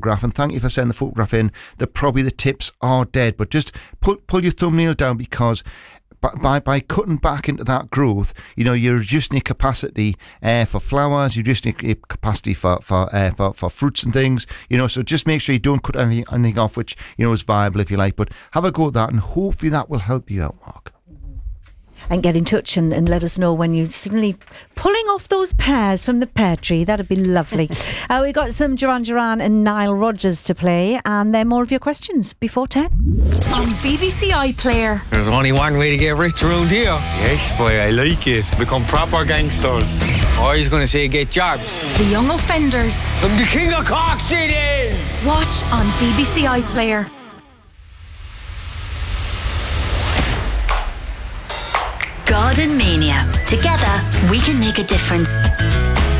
photograph, and thank you for sending the photograph in, that probably the tips are dead. But just pull your thumbnail down, because by cutting back into that growth, you're reducing your capacity for flowers, you're reducing your capacity for fruits and things, so just make sure you don't cut anything off which, is viable, if you like. But have a go at that, and hopefully that will help you out, Mark. And get in touch and let us know when you're suddenly pulling off those pears from the pear tree. That'd be lovely. We've got some Duran Duran and Nile Rodgers to play, and then more of your questions before 10. On BBC iPlayer. There's only one way to get rich around here. Yes, boy, I like it. Become proper gangsters. Or he's going to say get jobs. The Young Offenders. I'm the king of Cork City! Watch on BBC iPlayer. Garden Mania. Together, we can make a difference.